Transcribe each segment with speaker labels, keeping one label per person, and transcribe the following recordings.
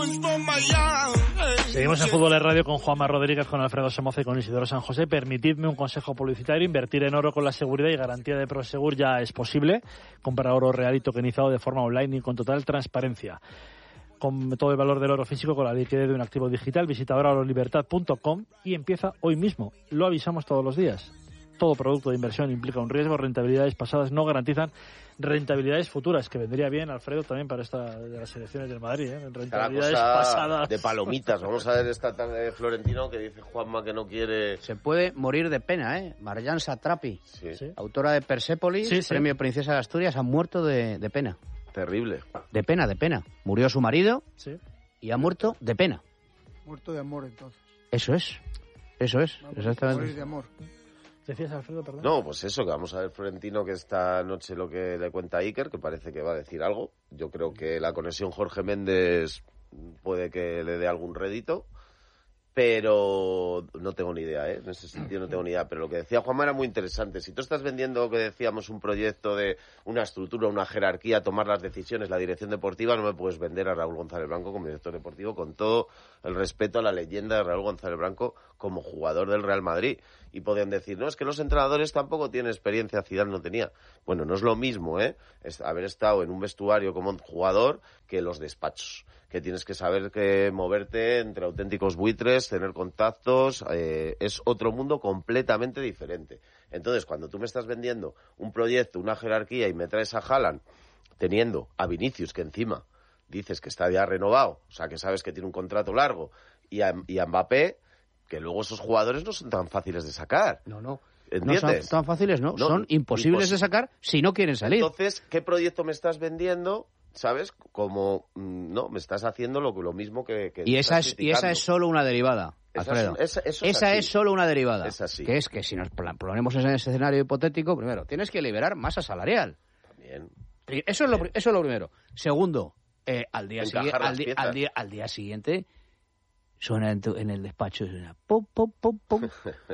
Speaker 1: Seguimos en Fútbol de Radio con Juanma Rodríguez, con Alfredo Somoza y con Isidoro San José. Permitidme un consejo publicitario: invertir en oro con la seguridad y garantía de Prosegur ya es posible. Comprar oro real y tokenizado de forma online y con total transparencia. Con todo el valor del oro físico, con la liquidez de un activo digital. Visita ahora orolibertad.com y empieza hoy mismo. Lo avisamos todos los días. Todo producto de inversión implica un riesgo. Rentabilidades pasadas no garantizan rentabilidades futuras, que vendría bien, Alfredo, también para esta de las elecciones del Madrid, ¿eh? Rentabilidades pasadas
Speaker 2: de palomitas. Vamos a ver esta tarde Florentino, que dice Juanma que no quiere...
Speaker 3: Se puede morir de pena, ¿eh? Marjan Satrapi,
Speaker 2: sí.
Speaker 3: Autora de Persépolis, premio Princesa de Asturias, ha muerto de pena.
Speaker 2: Terrible.
Speaker 3: De pena. Murió su marido y ha muerto de pena.
Speaker 4: Muerto de amor, entonces.
Speaker 3: Eso es,
Speaker 4: Vamos,
Speaker 3: exactamente.
Speaker 4: Morir de amor.
Speaker 1: ¿Decías, Alfredo, perdón?
Speaker 2: No, pues eso, que vamos a ver Florentino, que esta noche lo que le cuenta a Iker, que parece que va a decir algo. Yo creo que la conexión Jorge Méndez puede que le dé algún rédito, pero no tengo ni idea, ¿eh? En ese sentido no tengo ni idea. Pero lo que decía Juanma era muy interesante. Si tú estás vendiendo, que decíamos, un proyecto de una estructura, una jerarquía, tomar las decisiones, la dirección deportiva, no me puedes vender a Raúl González Blanco como director deportivo, con todo el respeto a la leyenda de Raúl González Blanco como jugador del Real Madrid. Y podían decir, no, es que los entrenadores tampoco tienen experiencia, Zidane no tenía. Bueno, no es lo mismo, haber estado en un vestuario como jugador que los despachos, que tienes que saber que moverte entre auténticos buitres, tener contactos, es otro mundo completamente diferente. Entonces, cuando tú me estás vendiendo un proyecto, una jerarquía, y me traes a Haaland, teniendo a Vinicius, que encima dices que está ya renovado, o sea, que sabes que tiene un contrato largo, y a Mbappé, que luego esos jugadores no son tan fáciles de sacar.
Speaker 3: No.
Speaker 2: ¿Entiendes?
Speaker 3: No son tan fáciles, no. Son imposibles de sacar si no quieren salir.
Speaker 2: Entonces, ¿qué proyecto me estás vendiendo? ¿Sabes? Como, no, me estás haciendo lo mismo que
Speaker 3: y esa es solo una derivada, Alfredo. Esa es solo una derivada.
Speaker 2: Es así.
Speaker 3: Que es que si nos ponemos en ese escenario hipotético, primero, tienes que liberar masa salarial.
Speaker 2: También.
Speaker 3: Eso es lo primero. Segundo, al día siguiente suena en el despacho, suena pum, pum, pum, pum.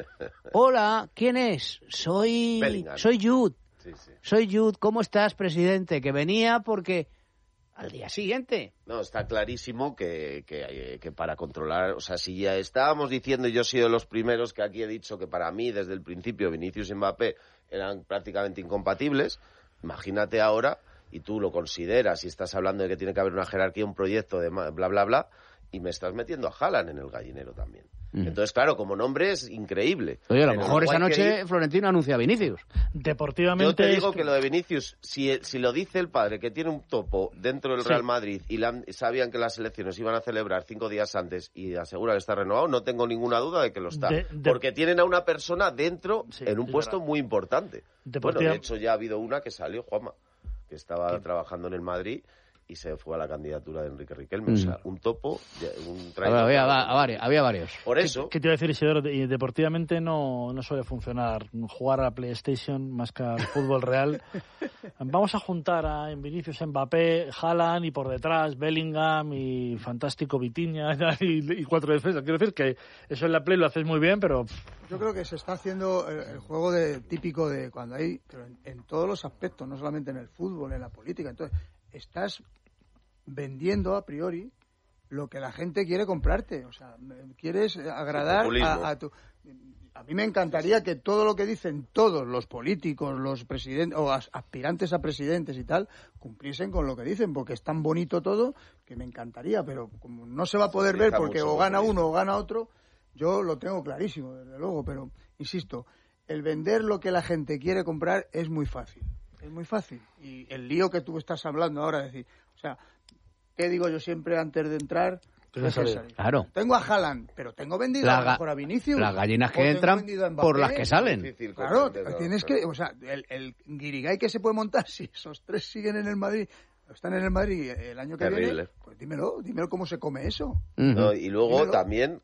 Speaker 3: Hola, ¿quién es? Soy Jude.
Speaker 2: Sí.
Speaker 3: Soy Jude. ¿Cómo estás, presidente? Que venía porque al día siguiente.
Speaker 2: No, está clarísimo que para controlar, o sea, si ya estábamos diciendo, y yo he sido de los primeros que aquí he dicho que para mí desde el principio Vinicius y Mbappé eran prácticamente incompatibles, imagínate ahora, y tú lo consideras y estás hablando de que tiene que haber una jerarquía, un proyecto de bla, bla, bla, y me estás metiendo a Haaland en el gallinero también. Entonces, claro, como nombre es increíble.
Speaker 3: Oye, a lo mejor esa noche Florentino anuncia a Vinicius.
Speaker 1: Deportivamente...
Speaker 2: Yo te digo que lo de Vinicius, si lo dice el padre, que tiene un topo dentro del Real Madrid y sabían que las elecciones iban a celebrar 5 días antes y asegura que está renovado, no tengo ninguna duda de que lo está. Porque tienen a una persona dentro en un puesto muy importante. Bueno, de hecho ya ha habido una que salió, Juanma, que estaba trabajando en el Madrid y se fue a la candidatura de Enrique Riquelme. O sea, un topo, un traidor.
Speaker 3: Había varios.
Speaker 2: Por eso...
Speaker 1: ¿Qué te iba a decir, Isidoro? Y deportivamente no suele funcionar jugar a PlayStation más que al fútbol real. Vamos a juntar a Vinicius, Mbappé, Haaland y por detrás Bellingham y fantástico Vitinha y 4 defensas. Quiero decir que eso en la Play lo haces muy bien, pero...
Speaker 4: Yo creo que se está haciendo el juego típico de cuando hay... Pero en todos los aspectos, no solamente en el fútbol, en la política. Entonces, estás vendiendo a priori lo que la gente quiere comprarte, o sea, quieres agradar a tu... A mí me encantaría que todo lo que dicen todos los políticos, los presidentes o aspirantes a presidentes y tal, cumpliesen con lo que dicen, porque es tan bonito todo que me encantaría, pero como no se va a poder ver porque o gana uno o gana otro, yo lo tengo clarísimo, desde luego, pero insisto, el vender lo que la gente quiere comprar es muy fácil. Es muy fácil. Y el lío que tú estás hablando ahora, es decir, o sea, ¿qué digo yo siempre antes de entrar?
Speaker 3: Claro.
Speaker 4: Tengo a Haaland, pero tengo vendido a lo mejor a Vinicius.
Speaker 3: Las gallinas que entran por las que salen.
Speaker 4: Claro, tienes que, o sea, el guirigay que se puede montar si esos 3 siguen en el Madrid, están en el Madrid el año que viene, pues dímelo cómo se come eso.
Speaker 2: No, y luego también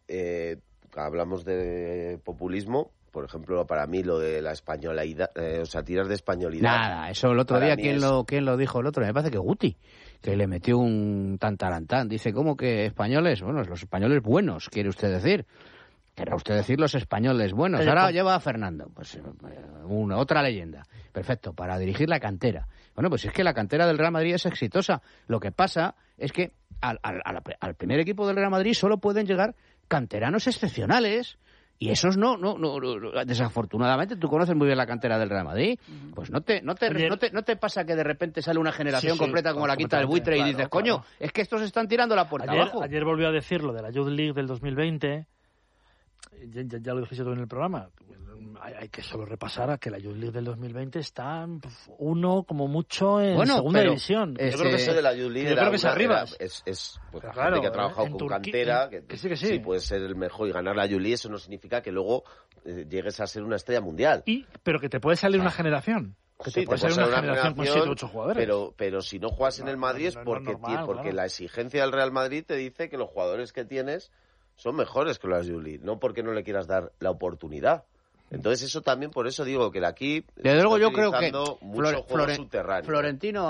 Speaker 2: hablamos de populismo. Por ejemplo, para mí lo de la españolidad, o sea, tiras de españolidad.
Speaker 3: Nada, eso el otro día, ¿quién lo dijo el otro? Me parece que Guti, que le metió un tantarantán. Dice, ¿cómo que españoles? Bueno, los españoles buenos, quiere usted decir. Querrá usted decir los españoles buenos. Ahora lleva a Fernando, pues otra leyenda. Perfecto, para dirigir la cantera. Bueno, pues es que la cantera del Real Madrid es exitosa. Lo que pasa es que al primer equipo del Real Madrid solo pueden llegar canteranos excepcionales. Y esos no, desafortunadamente, tú conoces muy bien la cantera del Real Madrid, pues no te pasa que de repente sale una generación completa como la Quinta del Buitre y dices, coño, es que estos están tirando la puerta abajo.
Speaker 1: Ayer volvió a decir lo de la Youth League del 2020, ya lo dijiste tú en el programa, hay que solo repasar a que la Youth League del 2020 está uno como mucho en segunda división.
Speaker 2: Yo creo que eso de la Youth League
Speaker 1: es arriba.
Speaker 2: Es pues, gente que ha trabajado con cantera, que sí puede ser el mejor y ganar la Youth League, eso no significa que luego llegues a ser una estrella mundial.
Speaker 1: Pero que te puede salir una generación. Que
Speaker 2: sí,
Speaker 1: te puede salir una generación con 7 u 8 jugadores.
Speaker 2: Pero si no juegas en el Madrid es porque la exigencia del Real Madrid te dice que los jugadores que tienes son mejores que los Youth League, no porque no le quieras dar la oportunidad. Entonces eso también, por eso digo que aquí
Speaker 3: desde luego yo creo que
Speaker 2: mucho juego subterráneo.
Speaker 3: Florentino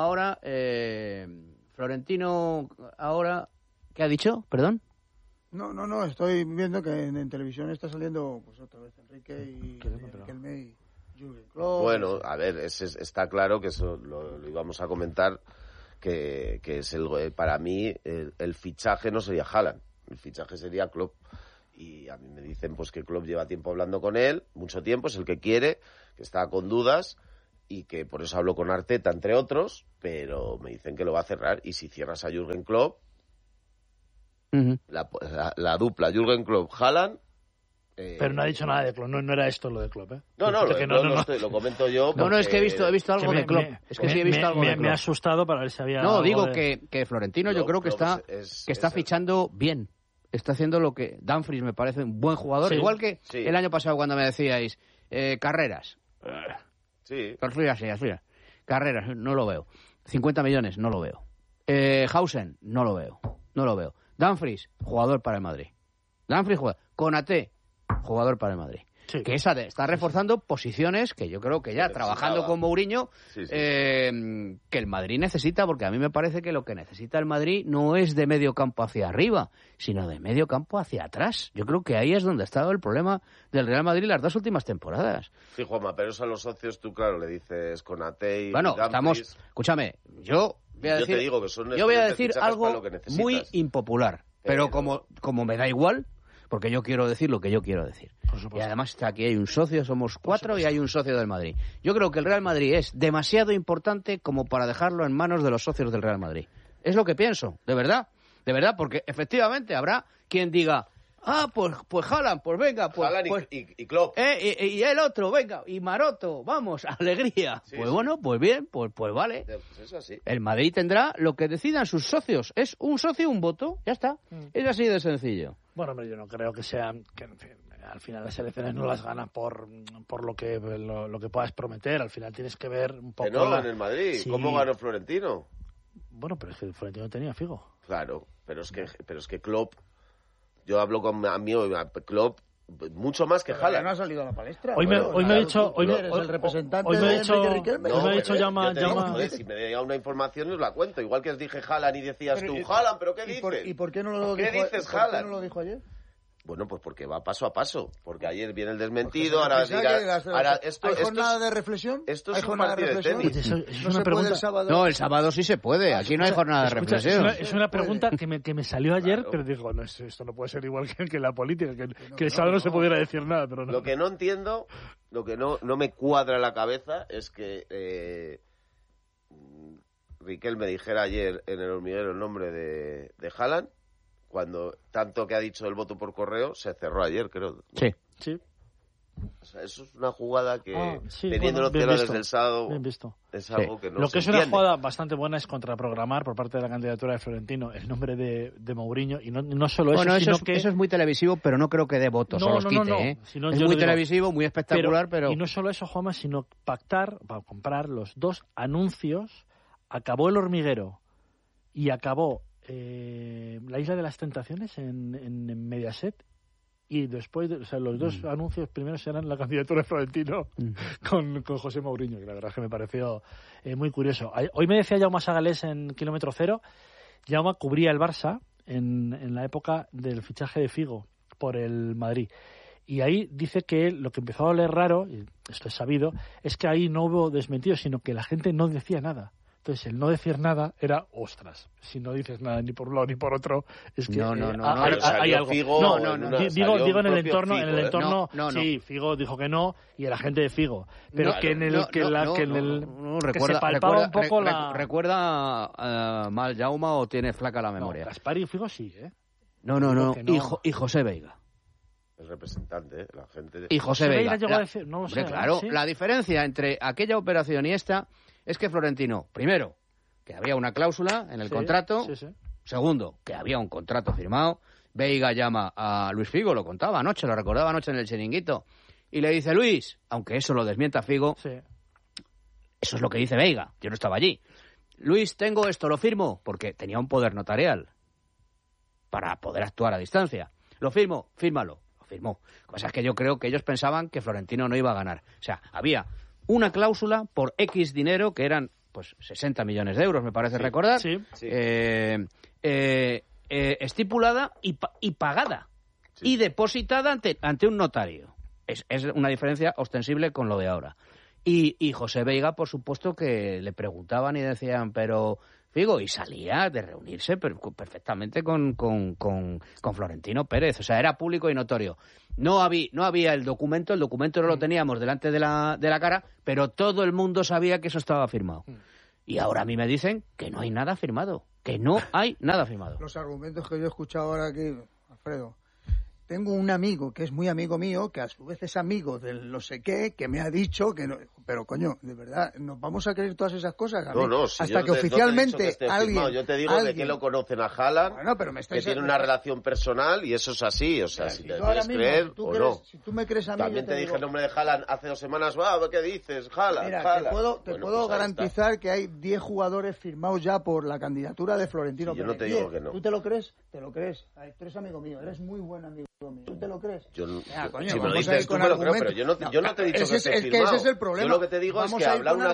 Speaker 3: ahora ¿qué ha dicho? ¿Perdón?
Speaker 4: No, estoy viendo que en televisión está saliendo pues otra vez Enrique y Riquelme y Jürgen Klopp.
Speaker 2: Bueno, a ver, está claro que eso lo íbamos a comentar, que es para mí el fichaje no sería Haaland, el fichaje sería Klopp. Y a mí me dicen pues que Klopp lleva tiempo hablando con él, mucho tiempo, es el que quiere, que está con dudas y que por eso hablo con Arteta, entre otros, pero me dicen que lo va a cerrar. Y si cierras a Jürgen Klopp, la dupla Jürgen Klopp-Haaland...
Speaker 1: pero no ha dicho nada de Klopp, no era esto lo de Klopp, ¿eh?
Speaker 2: Lo comento yo.
Speaker 3: No, es que he visto algo de Klopp.
Speaker 1: Me ha asustado para ver si había...
Speaker 3: No, digo que Florentino yo creo que está fichando bien. Está haciendo lo que... Dumfries me parece un buen jugador. Sí, igual que el año pasado cuando me decíais Carreras.
Speaker 2: Sí.
Speaker 3: Carreras, no lo veo. 50 millones, no lo veo. Hausen, no lo veo. Dumfries, jugador para el Madrid. Konaté, jugador para el Madrid. Sí. Que está reforzando posiciones que yo creo que ya trabajando con Mourinho que el Madrid necesita, porque a mí me parece que lo que necesita el Madrid no es de medio campo hacia arriba, sino de medio campo hacia atrás. Yo creo que ahí es donde ha estado el problema del Real Madrid las 2 últimas temporadas.
Speaker 2: Sí, Juanma, pero eso a los socios tú, claro, le dices Konaté y
Speaker 3: Dumfries. Escúchame, yo voy a decir algo muy impopular, pero como me da igual, porque yo quiero decir lo que yo quiero decir. Y además aquí hay un socio, somos 4 y hay un socio del Madrid. Yo creo que el Real Madrid es demasiado importante como para dejarlo en manos de los socios del Real Madrid. Es lo que pienso, de verdad, porque efectivamente habrá quien diga, pues Haaland, pues venga,
Speaker 2: Haaland y Klopp.
Speaker 3: Y el otro, venga, y Maroto, vamos, alegría. Sí, bueno, pues bien, pues vale.
Speaker 2: Pues es así.
Speaker 3: El Madrid tendrá lo que decidan sus socios. Es un socio, un voto, ya está. Es así de sencillo.
Speaker 1: Bueno, hombre, yo no creo que sea... Que, en fin, al final las elecciones no las ganas por lo que puedas prometer. Al final tienes que ver un poco...
Speaker 2: en el Madrid. Sí. ¿Cómo ganó Florentino?
Speaker 1: Bueno, pero es que Florentino tenía Figo.
Speaker 2: Claro, pero es que Klopp... Yo hablo con Klopp mucho más que Haaland.
Speaker 4: No ha salido a la palestra.
Speaker 1: Hoy me ha dicho...
Speaker 4: Hoy eres el representante
Speaker 1: de Enrique Riquelme.
Speaker 2: Hoy me ha dicho llama... Si me da una información os la cuento. Igual que os dije Haaland y decías tú, Haaland, ¿pero qué dices?
Speaker 4: ¿Y por qué no lo dijo?
Speaker 2: ¿Qué dices, Haaland?
Speaker 4: ¿Por qué no lo dijo ayer?
Speaker 2: Bueno, pues porque va paso a paso. Porque ayer viene el desmentido, ahora dirás...
Speaker 4: ¿Hay jornada de reflexión?
Speaker 2: Esto es un partido de tenis.
Speaker 1: Es una pregunta...
Speaker 4: el sábado.
Speaker 3: No, el sábado sí se puede. Aquí no hay jornada de reflexión.
Speaker 1: Es una pregunta que me salió ayer, claro. Pero digo, no, esto no puede ser igual que la política, que el sábado no se pudiera decir nada. Pero no.
Speaker 2: Lo que no entiendo, lo que no me cuadra en la cabeza es que Riquelme dijera ayer en el hormiguero el nombre de Haaland, cuando tanto que ha dicho el voto por correo se cerró ayer, creo.
Speaker 1: Sí.
Speaker 2: O sea, eso es una jugada que, teniendo los celulares del sábado, es algo que no
Speaker 1: Lo
Speaker 2: se
Speaker 1: que es
Speaker 2: entiende.
Speaker 1: una jugada bastante buena es contraprogramar por parte de la candidatura de Florentino el nombre de Mourinho, y no solo eso, sino que...
Speaker 3: Eso es muy televisivo, pero no creo que dé votos o los quite, ¿eh?
Speaker 1: Si no,
Speaker 3: es muy televisivo, muy espectacular, pero...
Speaker 1: Y no solo eso, Juanma, sino pactar para comprar los 2 anuncios. Acabó El Hormiguero y acabó La Isla de las Tentaciones en Mediaset, y después, los 2 anuncios primeros eran la candidatura de Florentino con José Mourinho, que la verdad es que me pareció muy curioso. Hoy me decía Jaume Sagalés en Kilómetro Cero, Jaume cubría el Barça en la época del fichaje de Figo por el Madrid. Y ahí dice que lo que empezó a oler raro, y esto es sabido, es que ahí no hubo desmentido, sino que la gente no decía nada. Entonces, el no decir nada era, ostras, si no dices nada ni por un lado ni por otro, es que
Speaker 3: No.
Speaker 1: hay algo.
Speaker 2: Figo,
Speaker 1: Digo en el entorno,
Speaker 3: No.
Speaker 1: sí, Figo dijo que no, y el agente de Figo. Pero que se palpaba un poco la...
Speaker 3: ¿Recuerda mal Jaume o tiene flaca la memoria?
Speaker 1: Gaspar y Figo sí, ¿eh?
Speaker 3: No. Y José Veiga.
Speaker 2: El representante, la gente...
Speaker 3: Y José Veiga.
Speaker 1: Llegó a decir, no lo sé,
Speaker 3: claro,
Speaker 1: ¿sí?
Speaker 3: La diferencia entre aquella operación y esta es que Florentino, primero, que había una cláusula en el contrato.
Speaker 1: Sí.
Speaker 3: Segundo, que había un contrato firmado. Veiga llama a Luis Figo, lo contaba anoche, lo recordaba anoche en el chiringuito, y le dice, Luis, aunque eso lo desmienta Figo,
Speaker 1: Sí.
Speaker 3: eso es lo que dice Veiga, yo no estaba allí. Luis, tengo esto, lo firmo, porque tenía un poder notarial para poder actuar a distancia. Lo firmo, fírmalo. Lo firmó. Cosa que yo creo que ellos pensaban que Florentino no iba a ganar. O sea, había una cláusula por X dinero, que eran pues 60 millones de euros, me parece recordar,
Speaker 1: Sí.
Speaker 3: estipulada y pagada y depositada ante un notario. Es una diferencia ostensible con lo de ahora. Y José Veiga, por supuesto, que le preguntaban y decían, pero Figo, y salía de reunirse perfectamente con Florentino Pérez. O sea, era público y notorio. No había el documento no lo teníamos delante de la cara, pero todo el mundo sabía que eso estaba firmado. Y ahora a mí me dicen que no hay nada firmado, que no hay nada firmado.
Speaker 4: Los argumentos que yo he escuchado ahora aquí, Alfredo, tengo un amigo que es muy amigo mío, que a su vez es amigo del no sé qué, que me ha dicho que no... Pero, coño, de verdad, ¿nos vamos a creer todas esas cosas? A mí,
Speaker 2: si
Speaker 4: hasta que oficialmente alguien...
Speaker 2: Yo te digo de que lo conocen a Haaland,
Speaker 4: bueno, pero
Speaker 2: que tiene una relación personal, y eso es así. O sea, si te puedes creer o no.
Speaker 4: Si tú me crees a mí...
Speaker 2: También te dije el nombre de Haaland hace 2 semanas. ¿Qué dices? Haaland,
Speaker 4: Mira,
Speaker 2: Haaland.
Speaker 4: te puedo garantizar que hay 10 jugadores firmados ya por la candidatura de Florentino Pérez.
Speaker 2: Yo no te digo que no.
Speaker 4: ¿Tú te lo crees? Te lo crees. Tú eres amigo mío, eres muy buen amigo mío. ¿Tú te lo crees?
Speaker 2: Coño, si me lo dices tú me lo creo, pero yo no te he dicho que esté firmado.
Speaker 4: Ese es el problema.
Speaker 2: Yo lo que te digo es que habla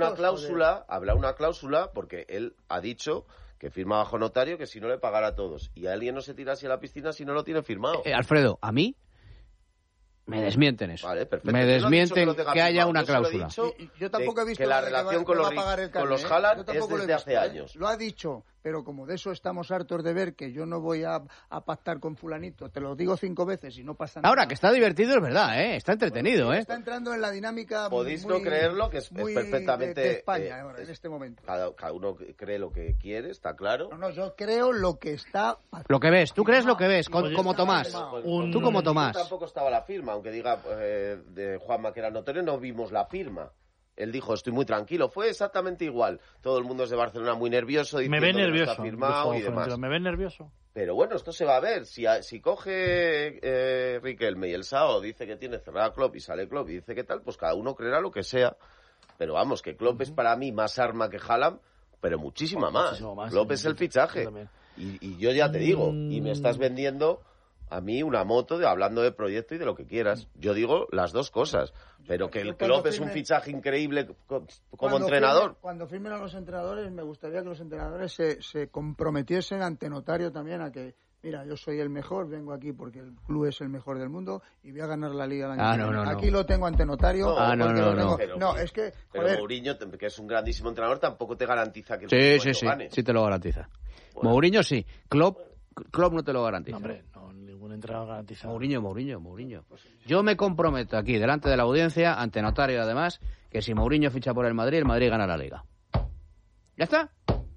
Speaker 2: una cláusula, porque él ha dicho que firma bajo notario, que si no le pagara a todos. Y alguien no se tira así a la piscina si no lo tiene firmado.
Speaker 3: Alfredo, a mí me desmienten eso.
Speaker 2: Vale, perfecto.
Speaker 3: Me desmienten que haya una cláusula.
Speaker 4: Yo tampoco he visto
Speaker 2: que la relación con los Haaland es desde hace años.
Speaker 4: Lo ha dicho, pero como de eso estamos hartos de ver, que yo no voy a pactar con fulanito, te lo digo 5 veces y no pasa nada.
Speaker 3: Ahora, que está divertido es verdad, está entretenido.
Speaker 4: Está entrando en la dinámica
Speaker 2: Podéis no creerlo, que es perfectamente...
Speaker 4: de España ahora, en este momento.
Speaker 2: Cada uno cree lo que quiere, está claro.
Speaker 4: No, yo creo lo que está...
Speaker 3: Lo que ves, tú crees lo que ves, como Tomás. Tú como Tomás.
Speaker 2: Tampoco estaba la firma, aunque diga de Juanma que era notorio, no vimos la firma. Él dijo, estoy muy tranquilo. Fue exactamente igual. Todo el mundo es de Barcelona muy nervioso.
Speaker 1: Me ve nervioso.
Speaker 2: No está firmado y demás.
Speaker 1: Me ve nervioso.
Speaker 2: Pero bueno, esto se va a ver. Si coge Riquelme y el Sao dice que tiene cerrada Klopp y sale Klopp y dice que tal, pues cada uno creerá lo que sea. Pero vamos, que Klopp es para mí más arma que Haaland, pero muchísima más. Klopp es el fichaje. Y yo ya te digo, y me estás vendiendo a mí una moto hablando de proyecto y de lo que quieras. Yo digo las dos cosas. Pero que el Klopp es un fichaje increíble como entrenador.
Speaker 4: Cuando firmen a los entrenadores, me gustaría que los entrenadores se comprometiesen ante notario también a que, mira, yo soy el mejor, vengo aquí porque el club es el mejor del mundo y voy a ganar la Liga el año que viene. Aquí lo tengo ante notario. Es que...
Speaker 2: Pero Mourinho, que es un grandísimo entrenador, tampoco te garantiza que
Speaker 3: sí te lo garantiza. Bueno. Mourinho sí. Klopp no te lo garantiza.
Speaker 1: No, hombre, no, ningún entrenador garantiza.
Speaker 3: Mourinho. Yo me comprometo aquí, delante de la audiencia, ante notario además, que si Mourinho ficha por el Madrid gana la Liga. ¿Ya está?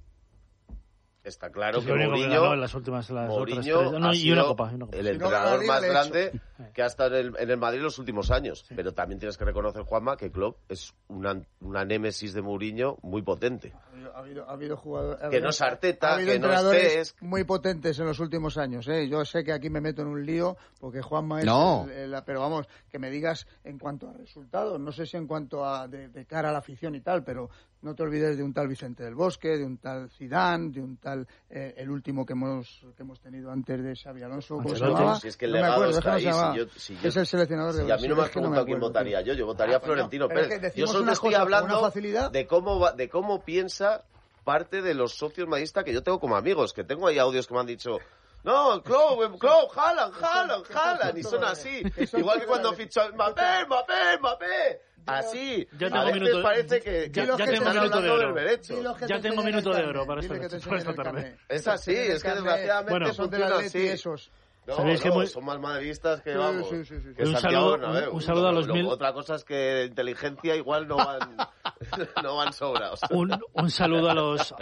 Speaker 2: Está claro que
Speaker 1: Mourinho, en las últimas y una copa.
Speaker 2: El entrenador más grande que ha estado en el Madrid en los últimos años. Sí. Pero también tienes que reconocer, Juanma, que Klopp es una némesis de Mourinho muy potente.
Speaker 4: Ha habido jugadores...
Speaker 2: Que no es Arteta,
Speaker 4: que no es... muy potentes en los últimos años. Yo sé que aquí me meto en un lío porque Juanma es...
Speaker 3: No.
Speaker 4: Pero vamos, que me digas en cuanto a resultados. No sé si en cuanto a de cara a la afición y tal, pero no te olvides de un tal Vicente del Bosque, de un tal Zidane, de un tal... el último que hemos tenido antes de Xabi Alonso. ¿Cómo se llamaba?
Speaker 2: Si es que el legado está ahí.
Speaker 4: Es el seleccionador de Brasil.
Speaker 2: A mí no me has preguntado quién votaría yo votaría a Florentino Pérez. Yo solo estoy hablando de cómo piensa parte de los socios madridistas que yo tengo como amigos, que tengo ahí audios que me han dicho, No, Klopp, Haaland, y son así. Igual que cuando fichó Mbappé. Así.
Speaker 1: Ya tengo
Speaker 2: a veces
Speaker 1: minuto,
Speaker 2: parece que
Speaker 1: ya
Speaker 2: están
Speaker 1: tengo minuto
Speaker 2: hablando
Speaker 1: de oro.
Speaker 2: del derecho.
Speaker 1: Ya tengo minuto de oro para esta tarde.
Speaker 2: Es así, es que desgraciadamente
Speaker 1: bueno,
Speaker 2: funciona así.
Speaker 4: Esos.
Speaker 2: No,
Speaker 1: ¿Sabéis que
Speaker 2: son más madridistas que vamos.
Speaker 4: Sí.
Speaker 2: Que
Speaker 1: Un
Speaker 2: Santiago
Speaker 1: saludo,
Speaker 2: Bernabéu.
Speaker 1: un saludo a los mil.
Speaker 2: Otra cosa es que de inteligencia igual no van no van sobrados.
Speaker 1: Un saludo a los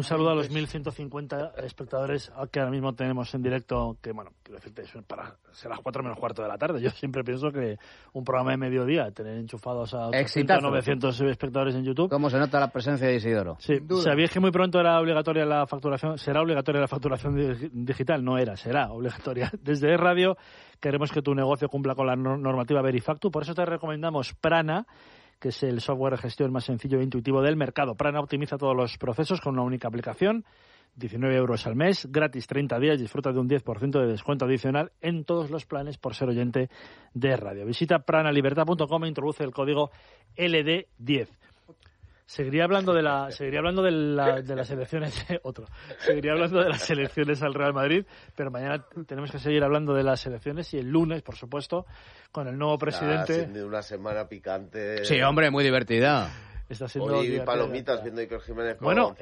Speaker 1: 1.150 espectadores que ahora mismo tenemos en directo, que bueno, quiero decirte, será las 4 menos cuarto de la tarde. Yo siempre pienso que un programa de mediodía, tener enchufados a 800 900 espectadores en YouTube.
Speaker 3: ¿Cómo se nota la presencia de Isidoro?
Speaker 1: Sí, sabíais que muy pronto será obligatoria la facturación digital, no era, será obligatoria. Desde Radio queremos que tu negocio cumpla con la normativa Verifactu, por eso te recomendamos Prana, que es el software de gestión más sencillo e intuitivo del mercado. Prana optimiza todos los procesos con una única aplicación, 19 euros al mes, gratis 30 días, disfruta de un 10% de descuento adicional en todos los planes por ser oyente de Radio. Visita pranalibertad.com e introduce el código LD10. Seguiría hablando de las elecciones seguiría hablando de las elecciones al Real Madrid, pero mañana tenemos que seguir hablando de las elecciones y el lunes, por supuesto, con el nuevo presidente.
Speaker 2: Está siendo una semana picante.
Speaker 3: Sí, hombre, muy divertida.
Speaker 1: Está siendo
Speaker 2: hoy palomitas viendo Iker Jiménez.
Speaker 1: Bueno,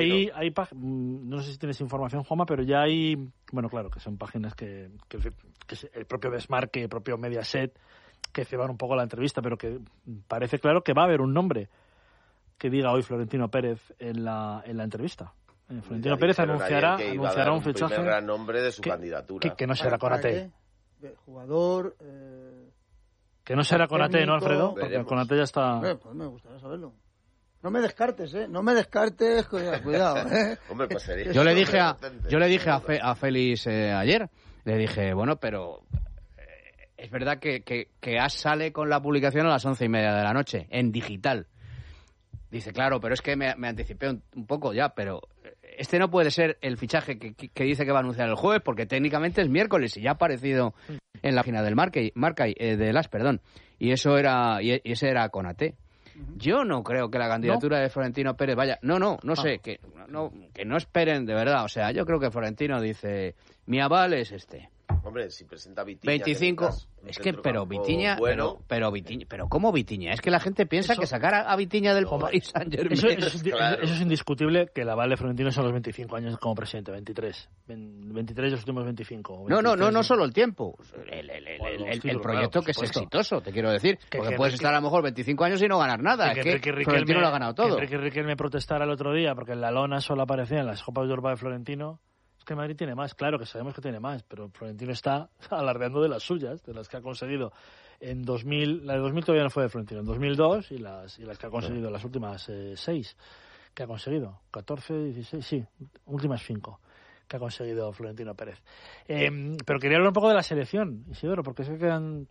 Speaker 1: no sé si tienes información, Juanma, pero ya hay, bueno, claro, que son páginas que el propio Desmarque, el propio Mediaset, que ceban un poco la entrevista, pero que parece claro que va a haber un nombre que diga hoy Florentino Pérez en la entrevista. Florentino Pérez anunciará un fichaje.
Speaker 2: El gran nombre de su candidatura.
Speaker 1: Que no será Konaté.
Speaker 4: Jugador.
Speaker 1: Que no será Konaté, ¿no, Alfredo? Porque Konaté ya está.
Speaker 4: Pues me gustaría saberlo. No me descartes, ¿eh? No me descartes, cuidado, ¿eh?
Speaker 2: Hombre, pues sería.
Speaker 3: Yo le dije a Félix ayer, le dije, bueno, pero es verdad que AS sale con la publicación a las 11:30 de la noche, en digital. Dice, claro, pero es que me anticipé un poco ya, pero este no puede ser el fichaje que dice que va a anunciar el jueves, porque técnicamente es miércoles y ya ha aparecido en la página del del AS, perdón. Y ese era Konaté. Yo no creo que la candidatura de Florentino Pérez vaya... No sé, que no esperen de verdad. O sea, yo creo que Florentino dice, mi aval es este.
Speaker 2: Hombre, si presenta Vitinha...
Speaker 3: 25... Es que, pero Vitinha...
Speaker 2: Bueno.
Speaker 3: Pero ¿cómo Vitinha? Es que la gente piensa que sacar a Vitinha del Paris Saint-Germain...
Speaker 1: Eso es indiscutible, que el aval de Florentino son los 25 años como presidente, 23 de los últimos 25.
Speaker 3: No solo el tiempo. El proyecto, que es exitoso, te quiero decir. Porque puedes estar a lo mejor 25 años y no ganar nada. Es que Florentino lo ha ganado todo.
Speaker 1: Enrique Riquelme protestara el otro día porque en la lona solo aparecía en las Copas de Europa de Florentino. Que Madrid tiene más, claro que sabemos que tiene más, pero Florentino está alardeando de las suyas, de las que ha conseguido en 2000, la de 2000 todavía no fue de Florentino, en 2002 y las que ha conseguido, las últimas 6 que ha conseguido, 14, 16, sí, últimas 5 que ha conseguido Florentino Pérez. Pero quería hablar un poco de la selección, Isidoro, porque se quedan...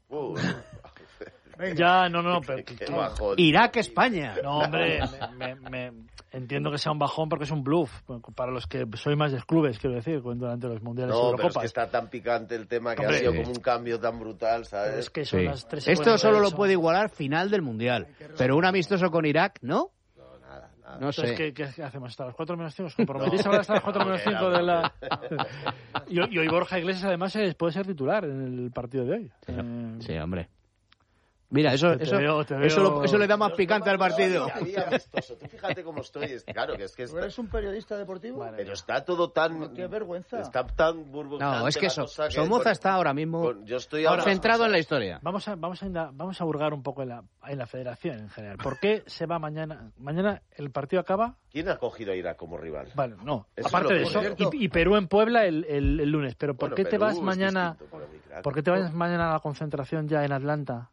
Speaker 1: Ya, pero...
Speaker 3: Irak, España.
Speaker 1: No, hombre, me entiendo que sea un bajón porque es un bluff. Para los que soy más de clubes, quiero decir, durante los mundiales y Eurocopas.
Speaker 2: Pero es que está tan picante el tema que ha sido como un cambio tan brutal, ¿sabes?
Speaker 1: Es que son las 3
Speaker 3: Esto solo lo puede igualar final del Mundial. Pero un amistoso con Irak, ¿no?
Speaker 2: Nada.
Speaker 3: No sé.
Speaker 1: ¿Qué hacemos? ¿Hasta las 4 menos 5? ¿Os comprometís ahora hasta las 4 menos 5 de la...? Y hoy Borja Iglesias, además, puede ser titular en el partido de hoy.
Speaker 3: Sí, hombre. Mira, eso le da más picante al partido.
Speaker 2: Tú fíjate cómo estoy. Claro, que es que
Speaker 4: ¿Eres un periodista deportivo?
Speaker 2: Pero está todo tan...
Speaker 4: No, qué vergüenza.
Speaker 2: Está tan burbujante.
Speaker 3: No, es que Somoza está ahora mismo centrado en la historia.
Speaker 1: Vamos a hurgar un poco en la federación en general. ¿Por qué se va mañana? Mañana el partido acaba...
Speaker 2: ¿Quién ha cogido a Irak como rival?
Speaker 1: Vale, no. Aparte de eso, y Perú en Puebla el lunes. Pero ¿por qué te vas mañana... ¿Por qué te vas mañana a la concentración ya en Atlanta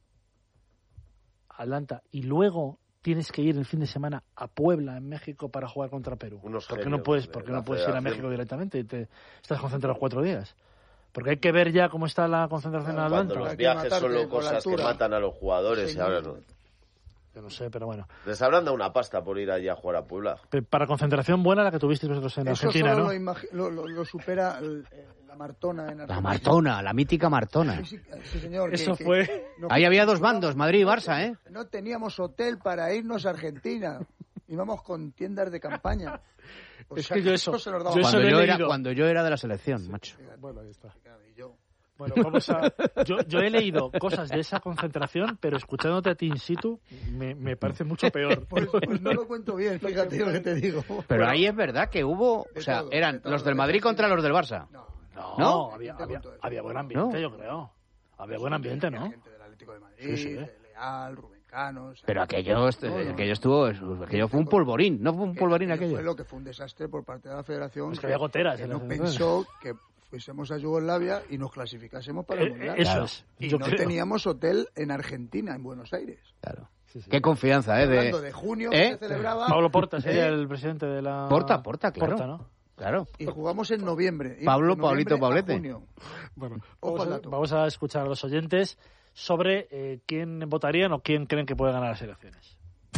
Speaker 1: y luego tienes que ir el fin de semana a Puebla, en México, para jugar contra Perú? ¿Por qué no puedes ir a México directamente y te estás concentrado 4 días? Porque hay que ver ya cómo está la concentración en Atlanta.
Speaker 2: Cuando los viajes son cosas que matan a los jugadores, y ahora no.
Speaker 1: Yo no sé, pero bueno.
Speaker 2: Les habrán dado una pasta por ir allí a jugar a Puebla.
Speaker 1: Para concentración buena la que tuvisteis vosotros en Argentina, ¿no?
Speaker 4: Lo supera la Martona en Argentina.
Speaker 3: La Martona, la mítica Martona.
Speaker 4: Sí, señor.
Speaker 1: Eso fue...
Speaker 3: Ahí había 2 bandos, Madrid y Barça, ¿eh?
Speaker 4: No teníamos hotel para irnos a Argentina. íbamos con tiendas de campaña. O
Speaker 1: es
Speaker 4: sea,
Speaker 1: que yo eso
Speaker 4: se nos daba.
Speaker 3: Cuando yo era de la selección, macho.
Speaker 1: Bueno, ahí está.
Speaker 4: Y yo.
Speaker 1: Bueno, vamos a... Yo he leído cosas de esa concentración, pero escuchándote a ti in situ me parece mucho peor.
Speaker 4: Pues no lo cuento bien, fíjate lo que te digo.
Speaker 3: Pero ahí es verdad que hubo... O sea, eran los del Madrid contra los del Barça.
Speaker 1: No, había buen ambiente, yo creo. Había buen ambiente, ¿no?
Speaker 4: Gente del Atlético de Madrid,
Speaker 1: Sí.
Speaker 4: de Leal, Rubén Cano... O sea,
Speaker 3: Pero aquello fue un polvorín, ¿no fue un polvorín aquello?
Speaker 4: Fue lo que fue un desastre por parte de la Federación.
Speaker 1: Es que había goteras.
Speaker 4: Que no pensó que fuésemos a Yugoslavia y nos clasificásemos para el Mundial.
Speaker 1: Eso es.
Speaker 4: Y no teníamos hotel en Argentina, en Buenos Aires.
Speaker 3: Claro. Sí. Qué confianza,
Speaker 4: Hablando de junio, que se celebraba...
Speaker 1: Pablo Porta sería el presidente de la...
Speaker 3: Porta, claro.
Speaker 1: Porta, ¿no?
Speaker 3: Claro.
Speaker 4: Y jugamos en noviembre.
Speaker 3: Pablito Pablete.
Speaker 1: Bueno, vamos a escuchar a los oyentes sobre quién votarían o quién creen que puede ganar las elecciones.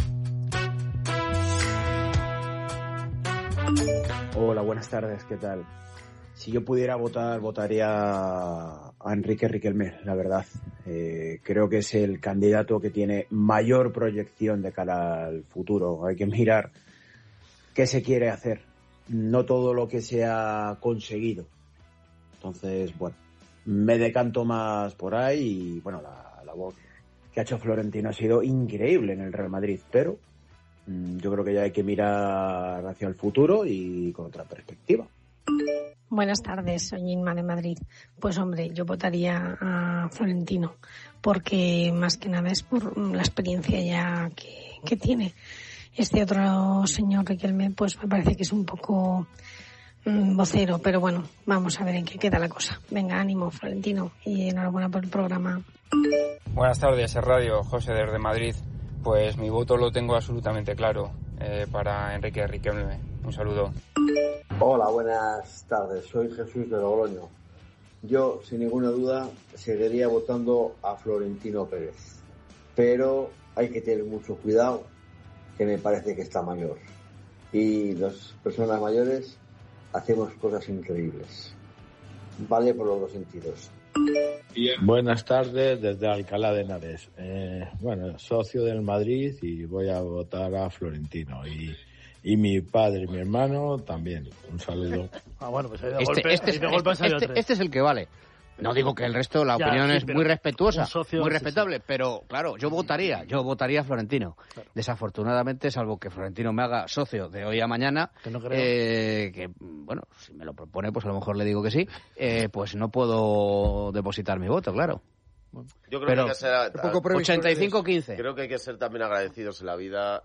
Speaker 5: Hola, buenas tardes, ¿qué tal? Si yo pudiera votar, votaría a Enrique Riquelme, la verdad. Creo que es el candidato que tiene mayor proyección de cara al futuro. Hay que mirar qué se quiere hacer, no todo lo que se ha conseguido. Entonces, bueno, me decanto más por ahí y, bueno, la labor que ha hecho Florentino ha sido increíble en el Real Madrid, pero yo creo que ya hay que mirar hacia el futuro y con otra perspectiva.
Speaker 6: Buenas tardes, soy Inma de Madrid. Pues hombre, yo votaría a Florentino porque más que nada es por la experiencia ya que tiene. Este otro señor Riquelme pues me parece que es un poco vocero, pero bueno, vamos a ver en qué queda la cosa. Venga, ánimo, Florentino, y enhorabuena por el programa.
Speaker 7: Buenas tardes, es Radio José desde Madrid. Pues mi voto lo tengo absolutamente claro para Enrique Riquelme. Un saludo.
Speaker 8: Hola, buenas tardes. Soy Jesús de Logroño. Yo, sin ninguna duda, seguiría votando a Florentino Pérez. Pero hay que tener mucho cuidado, que me parece que está mayor. Y las personas mayores hacemos cosas increíbles. Vale por los dos sentidos.
Speaker 9: Buenas tardes desde Alcalá de Henares. Socio del Madrid y voy a votar a Florentino. Y mi padre y mi hermano también. Un saludo.
Speaker 1: Bueno, pues este
Speaker 3: es el que vale. No digo que el resto, la opinión es muy respetuosa, muy respetable, pero claro, yo votaría a Florentino. Claro. Desafortunadamente, salvo que Florentino me haga socio de hoy a mañana,
Speaker 1: que no creo.
Speaker 3: Que bueno, si me lo propone, pues a lo mejor le digo que sí, pues no puedo depositar mi voto, claro.
Speaker 2: Yo creo que hay que ser
Speaker 3: 85-15.
Speaker 2: Creo que hay que ser también agradecidos en la vida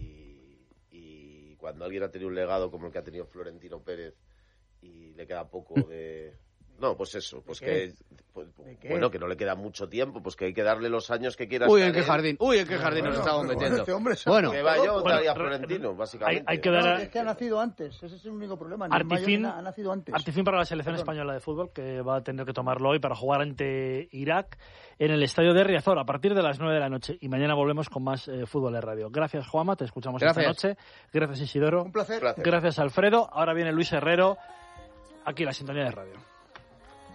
Speaker 2: y cuando alguien ha tenido un legado como el que ha tenido Florentino Pérez y le queda poco de... No, pues eso, pues que bueno, que no le queda mucho tiempo, pues que hay que darle los años que quiera.
Speaker 3: Uy, en qué jardín nos estamos metiendo.
Speaker 2: Bueno, que va yo votaría a Florentino, básicamente.
Speaker 1: Hay que dar
Speaker 4: es que ha nacido antes, ese es el único problema.
Speaker 1: Ha
Speaker 4: nacido antes.
Speaker 1: Artifín para la selección española de fútbol, que va a tener que tomarlo hoy para jugar ante Irak en el estadio de Riazor a partir de las 9 de la noche. Y mañana volvemos con más fútbol de radio. Gracias, Juanma, te escuchamos esta noche. Gracias, Isidoro.
Speaker 4: Un placer.
Speaker 1: Gracias, Alfredo. Ahora viene Luis Herrero, aquí en la sintonía de radio.